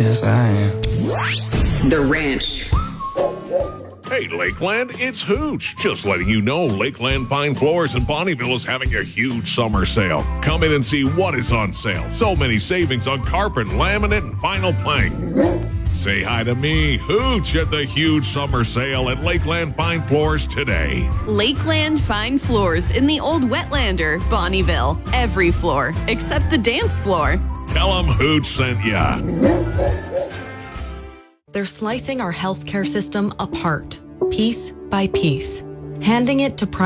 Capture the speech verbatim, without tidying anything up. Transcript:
Yes, I am. The Ranch. Hey, Lakeland, it's Hooch. Just letting you know, Lakeland Fine Floors in Bonneville is having a huge summer sale. Come in and see what is on sale. So many savings on carpet, laminate, and vinyl plank. Say hi to me, Hooch, at the huge summer sale at Lakeland Fine Floors today. Lakeland Fine Floors in the Old Wetlander, Bonneville. Every floor except the dance floor. Tell them Hooch sent ya. They're slicing our healthcare system apart, piece by piece, handing it to private